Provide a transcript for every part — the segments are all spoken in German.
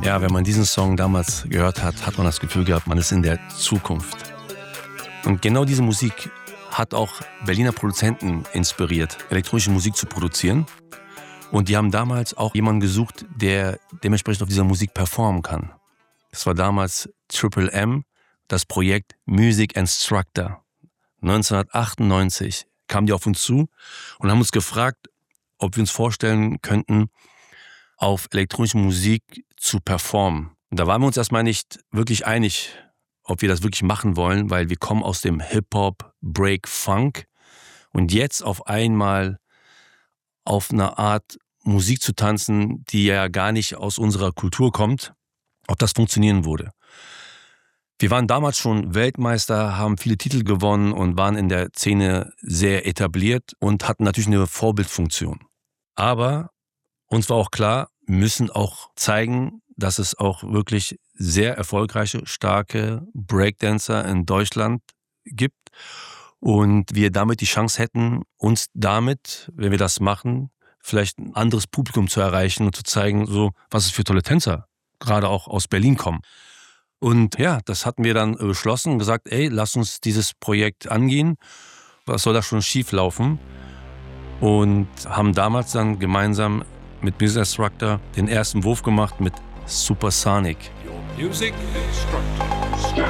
Ja, wenn man diesen Song damals gehört hat, hat man das Gefühl gehabt, man ist in der Zukunft. Und genau diese Musik hat auch Berliner Produzenten inspiriert, elektronische Musik zu produzieren. Und die haben damals auch jemanden gesucht, der dementsprechend auf dieser Musik performen kann. Das war damals Triple M, das Projekt Music Instructor. 1998 kamen die auf uns zu und haben uns gefragt, ob wir uns vorstellen könnten, auf elektronische Musik zu performen. Und da waren wir uns erstmal nicht wirklich einig, ob wir das wirklich machen wollen, weil wir kommen aus dem Hip-Hop, Break, Funk. Und jetzt auf einmal auf eine Art Musik zu tanzen, die ja gar nicht aus unserer Kultur kommt, ob das funktionieren würde. Wir waren damals schon Weltmeister, haben viele Titel gewonnen und waren in der Szene sehr etabliert und hatten natürlich eine Vorbildfunktion. Aber uns war auch klar, wir müssen auch zeigen, dass es auch wirklich sehr erfolgreiche, starke Breakdancer in Deutschland gibt und wir damit die Chance hätten, uns damit, wenn wir das machen, vielleicht ein anderes Publikum zu erreichen und zu zeigen, so was es für tolle Tänzer gerade auch aus Berlin kommen. Und ja, das hatten wir dann beschlossen und gesagt, ey, lass uns dieses Projekt angehen. Was soll da schon schief laufen? Und haben damals dann gemeinsam mit Music Instructor den ersten Wurf gemacht mit Supersonic. Music Instructor.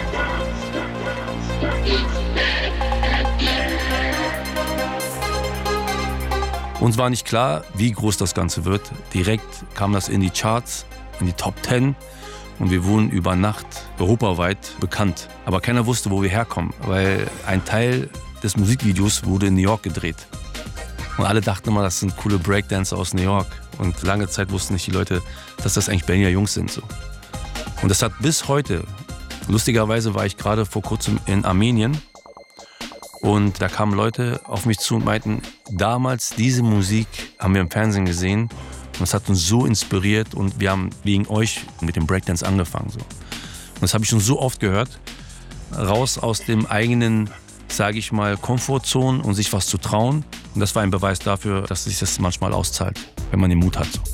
Uns war nicht klar, wie groß das Ganze wird. Direkt kam das in die Charts, in die Top 10. Und wir wurden über Nacht europaweit bekannt. Aber keiner wusste, wo wir herkommen, weil ein Teil des Musikvideos wurde in New York gedreht. Und alle dachten immer, das sind coole Breakdancer aus New York. Und lange Zeit wussten nicht die Leute, dass das eigentlich Berliner Jungs sind. So. Und das hat bis heute, lustigerweise war ich gerade vor kurzem in Armenien und da kamen Leute auf mich zu und meinten, damals diese Musik haben wir im Fernsehen gesehen. Und das hat uns so inspiriert und wir haben wegen euch mit dem Breakdance angefangen. So. Und das habe ich schon so oft gehört. Raus aus dem eigenen, sage ich mal, Komfortzone und sich was zu trauen. Und das war ein Beweis dafür, dass sich das manchmal auszahlt, wenn man den Mut hat. So.